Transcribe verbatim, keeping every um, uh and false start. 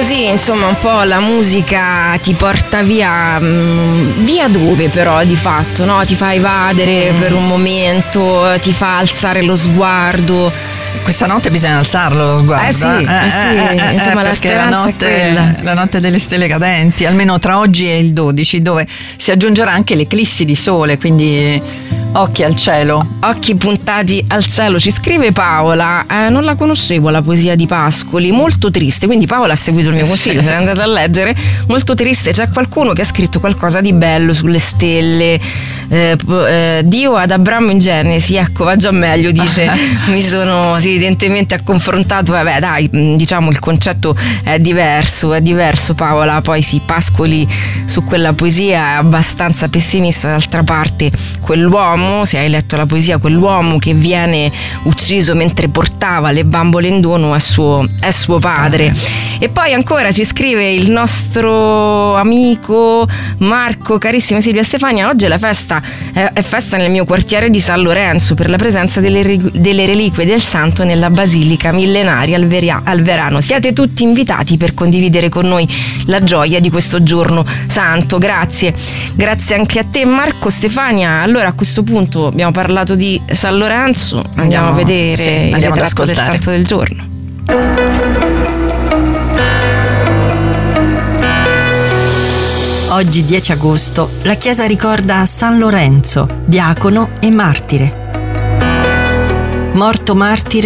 così, insomma, un po' la musica ti porta via, mh, via dove però di fatto, no? Ti fa evadere per un momento, ti fa alzare lo sguardo. Questa notte bisogna alzarlo lo sguardo. Eh sì, eh, eh sì, eh, insomma, eh, la speranza la notte, è quella. La notte delle stelle cadenti, almeno tra oggi e il dodici, dove si aggiungerà anche l'eclissi di sole, quindi occhi al cielo. Occhi puntati al cielo, ci scrive Paola. Eh, non la conoscevo la poesia di Pascoli, molto triste, quindi Paola ha seguito il mio consiglio, se l'è andata a leggere. Molto triste, c'è qualcuno che ha scritto qualcosa di bello sulle stelle, eh, eh, Dio ad Abramo in Genesi, ecco, va già meglio, dice. Mi sono sì, evidentemente ha confrontato, vabbè dai, diciamo il concetto è diverso, è diverso Paola, poi sì, Pascoli su quella poesia è abbastanza pessimista. D'altra parte quell'uomo, se hai letto la poesia, quell'uomo che viene ucciso mentre portava le bambole in dono è suo, è suo padre. E poi ancora ci scrive il nostro amico Marco: carissima Silvia Stefania, oggi è la festa, è, è festa nel mio quartiere di San Lorenzo per la presenza delle, delle reliquie del santo nella basilica millenaria al, Veria, al Verano. Siete tutti invitati per condividere con noi la gioia di questo giorno santo. Grazie, grazie anche a te Marco. Stefania, allora a questo punto abbiamo parlato di San Lorenzo, andiamo, andiamo a vedere sì, il ritratto del santo del giorno. Oggi dieci agosto la Chiesa ricorda San Lorenzo, diacono e martire. Morto martire